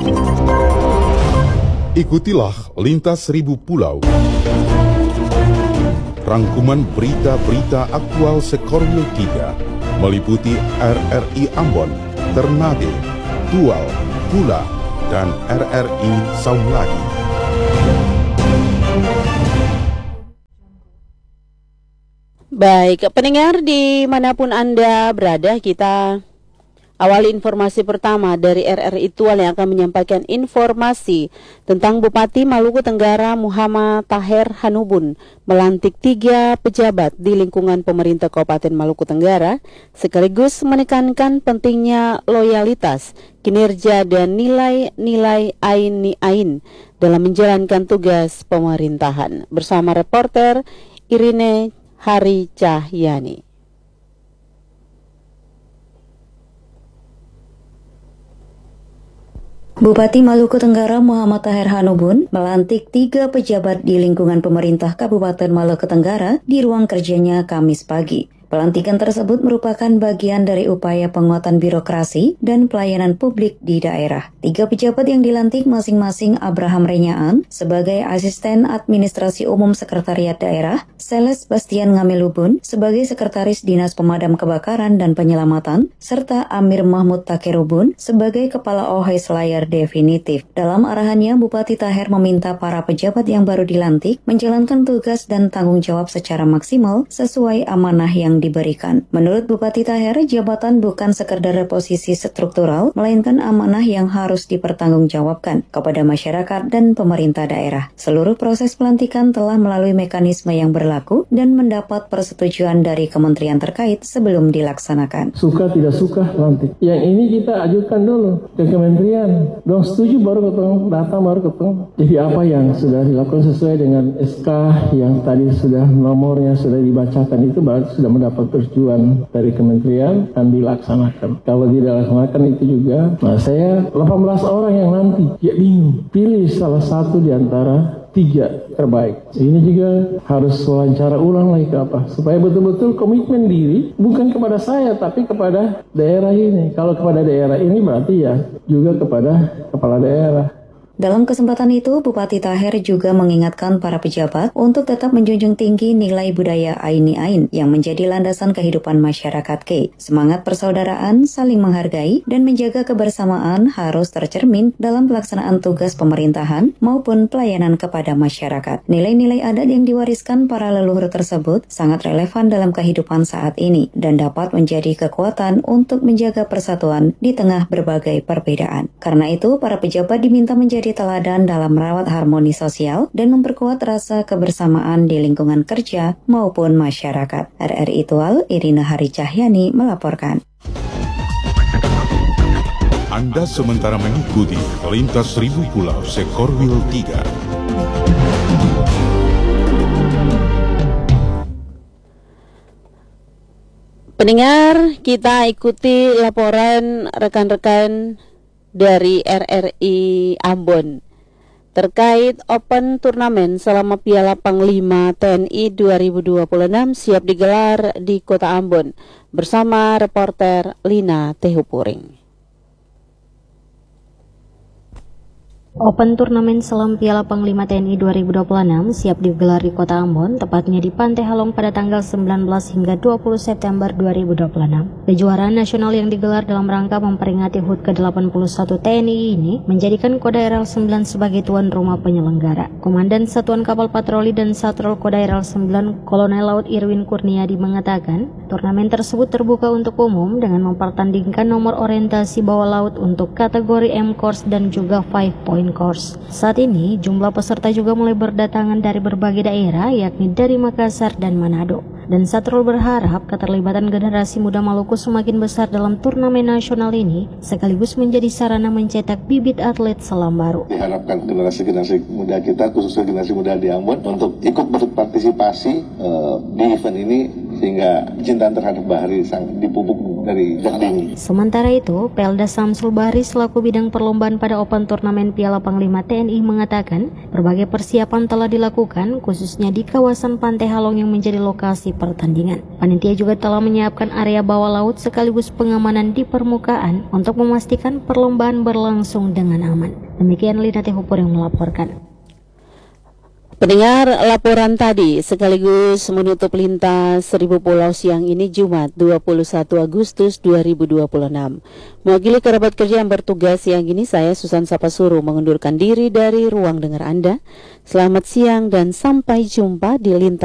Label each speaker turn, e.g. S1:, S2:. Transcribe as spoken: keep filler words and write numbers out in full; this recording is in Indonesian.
S1: Ikutilah Lintas Seribu Pulau. Rangkuman berita-berita aktual Sekorwil tiga meliputi R R I Ambon, Ternate, Tual, Pula, dan R R I Saumlagi.
S2: Baik, pendengar dimanapun Anda berada, kita awali informasi pertama dari R R I Tual yang akan menyampaikan informasi tentang Bupati Maluku Tenggara Muhammad Taher Hanubun melantik tiga pejabat di lingkungan pemerintah Kabupaten Maluku Tenggara, sekaligus menekankan pentingnya loyalitas, kinerja dan nilai-nilai ain-ain dalam menjalankan tugas pemerintahan. Bersama reporter Irine Hari Cahyani.
S3: Bupati Maluku Tenggara Muhammad Taher Hanubun melantik tiga pejabat di lingkungan pemerintah Kabupaten Maluku Tenggara di ruang kerjanya Kamis pagi. Pelantikan tersebut merupakan bagian dari upaya penguatan birokrasi dan pelayanan publik di daerah. Tiga pejabat yang dilantik masing-masing Abraham Renyaan sebagai Asisten Administrasi Umum Sekretariat Daerah, Seles Bastian Ngamelubun sebagai Sekretaris Dinas Pemadam Kebakaran dan Penyelamatan, serta Amir Mahmud Takerubun sebagai Kepala O H I Selayar Definitif. Dalam arahannya, Bupati Taher meminta para pejabat yang baru dilantik menjalankan tugas dan tanggung jawab secara maksimal sesuai amanah yang diberikan. Menurut Bupati Taher, jabatan bukan sekedar posisi struktural, melainkan amanah yang harus dipertanggungjawabkan kepada masyarakat dan pemerintah daerah. Seluruh proses pelantikan telah melalui mekanisme yang berlaku dan mendapat persetujuan dari kementerian terkait sebelum dilaksanakan.
S4: Suka tidak suka lantik. Yang ini kita ajukan dulu ke kementerian. Dong setuju baru ketemu, data baru ketemu. Jadi apa yang sudah dilakukan sesuai dengan S K yang tadi sudah nomornya sudah dibacakan itu berarti sudah mendapat persetujuan dari kementerian dan dilaksanakan. Kalau tidak dilaksanakan itu juga, nah saya delapan belas orang yang nanti ya bingung. Pilih salah satu di antara tiga terbaik. Ini juga harus wawancara ulang lagi ke apa, supaya betul-betul komitmen diri bukan kepada saya tapi kepada daerah ini. Kalau kepada daerah ini berarti ya juga kepada kepala daerah.
S3: Dalam kesempatan itu, Bupati Taher juga mengingatkan para pejabat untuk tetap menjunjung tinggi nilai budaya aini-ain yang menjadi landasan kehidupan masyarakat K. Semangat persaudaraan, saling menghargai, dan menjaga kebersamaan harus tercermin dalam pelaksanaan tugas pemerintahan maupun pelayanan kepada masyarakat. Nilai-nilai adat yang diwariskan para leluhur tersebut sangat relevan dalam kehidupan saat ini dan dapat menjadi kekuatan untuk menjaga persatuan di tengah berbagai perbedaan. Karena itu, para pejabat diminta menjadi teladan dalam merawat harmoni sosial dan memperkuat rasa kebersamaan di lingkungan kerja maupun masyarakat. R R I Tual, Irina Hari Cahyani melaporkan.
S1: Anda sementara mengikuti Lintas Seribu Pulau Sekorwil tiga.
S2: Pendengar, kita ikuti laporan rekan-rekan dari R R I Ambon terkait Open Turnamen selama Piala Panglima T N I dua ribu dua puluh enam siap digelar di Kota Ambon bersama reporter Lina Tehupuring.
S5: Open Turnamen Selam Piala Panglima T N I dua ribu dua puluh enam siap digelar di Kota Ambon, tepatnya di Pantai Halong pada tanggal sembilan belas hingga dua puluh September dua ribu dua puluh enam. Kejuaraan nasional yang digelar dalam rangka memperingati H U T ke delapan puluh satu T N I ini menjadikan Kodaeral sembilan sebagai tuan rumah penyelenggara. Komandan Satuan Kapal Patroli dan Satrol Kodaeral sembilan Kolonel Laut Irwin Kurniadi mengatakan, turnamen tersebut terbuka untuk umum dengan mempertandingkan nomor orientasi bawah laut untuk kategori M Course dan juga five point course. Saat ini jumlah peserta juga mulai berdatangan dari berbagai daerah, yakni dari Makassar dan Manado. Dan Satrol berharap keterlibatan generasi muda Maluku semakin besar dalam turnamen nasional ini, sekaligus menjadi sarana mencetak bibit atlet selam baru.
S6: Diharapkan generasi-generasi muda kita, khususnya generasi muda di Ambon, untuk ikut berpartisipasi uh, di event ini sehingga cinta terhadap Bahri sangat dipupuk dari dini.
S5: Sementara itu, Pelda Samsul Bahri selaku bidang perlombaan pada Open Turnamen Piala Panglima T N I mengatakan berbagai persiapan telah dilakukan khususnya di kawasan Pantai Halong yang menjadi lokasi pertandingan. Panitia juga telah menyiapkan area bawah laut sekaligus pengamanan di permukaan untuk memastikan perlombaan berlangsung dengan aman. Demikian Lina Tehupur yang melaporkan.
S2: Pendengar, laporan tadi sekaligus menutup lintas Seribu Pulau siang ini Jumat dua puluh satu Agustus dua ribu dua puluh enam. Mewakili kerabat kerja yang bertugas siang ini, saya Susan Sapasuru mengundurkan diri dari ruang dengar Anda. Selamat siang dan sampai jumpa di lintas